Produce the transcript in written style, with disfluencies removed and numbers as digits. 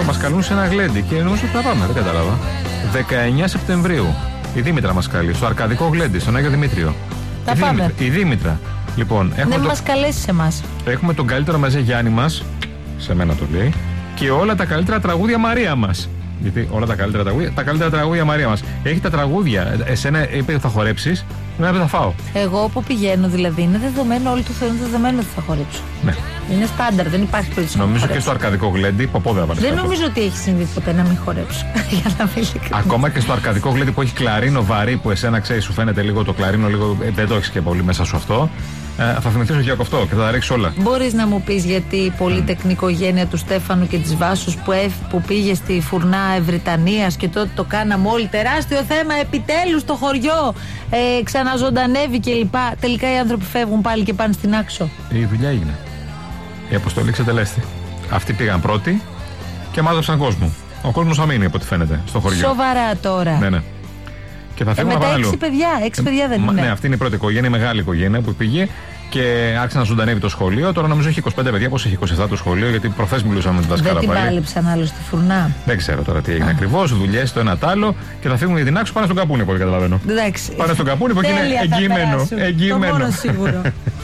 μας καλούν σε ένα γλέντι και νομίζω ότι θα πάμε, δεν κατάλαβα. 19 Σεπτεμβρίου. Η Δήμητρα μας καλεί, στο Αρκαδικό Γλέντι, στον Άγιο Δημήτριο. Θα πάμε. Η Δήμητρα. Λοιπόν, δεν μας καλέσει σε εμάς. Έχουμε τον καλύτερο μαζί Γιάννη μας, σε μένα το λέει, και όλα τα καλύτερα τραγούδια Μαρία μας. Γιατί όλα τα καλύτερα τραγούδια Μαρία μας. Έχει τα τραγούδια. Εσένα είπε θα χορέψεις, εμένα θα φάω. Εγώ όπου πηγαίνω δηλαδή είναι δεδομένο, όλοι το θεωρούν δεδομένο ότι θα χορέψω. Ναι. Είναι στάνταρ, δεν υπάρχει περίπτωση. Νομίζω και στο Αρκαδικό Γλέντι, δεν νομίζω ότι έχει συμβεί ποτέ να μην χορέψω. Για να μην ακόμα και στο Αρκαδικό Γλέντι που έχει κλαρίνο βαρύ, που εσένα ξέρει, σου φαίνεται λίγο το κλαρίνο, λίγο, δεν το έχει και πολύ μέσα σου αυτό. Θα θυμηθείς για αυτό και θα τα ρίξεις όλα. Μπορείς να μου πεις γιατί η πολυτεχνική οικογένεια του Στέφανου και της Βάσους που πήγε στη φουρνά Ευρυτανίας και τότε το κάναμε όλοι τεράστιο θέμα, επιτέλους στο χωριό ξαναζωντανεύει κλπ. Τελικά οι άνθρωποι φεύγουν πάλι και πάνε στην Άξο. Η δουλειά έγινε. Η αποστολή ξετελέστη. Αυτοί πήγαν πρώτοι και μάζεψαν κόσμο. Ο κόσμος θα μείνει από ό,τι φαίνεται στο χωριό. Σοβαρά τώρα. Ναι. Και θα φύγουν μετά 6 παιδιά δεν είναι. Ναι, αυτή είναι η πρώτη οικογένεια, η μεγάλη οικογένεια που πήγε και άρχισε να ζωντανεύει το σχολείο. Τώρα νομίζω έχει 25 παιδιά, πώς έχει 27 το σχολείο, γιατί προχθές μιλούσαμε με την δασκάλα πάλι. Δεν την πάλεψαν άλλο στη φουρνά. Δεν ξέρω τώρα τι έγινε ακριβώς, δουλειές το ένα τ' άλλο και θα φύγουν για την Άξο, πάνε στον Καπούνι, από ό,τι καταλαβαίνω. Εντάξει. Πάνε στον Καπούνι που είναι εγγυημένο. Το μόνο σίγουρο.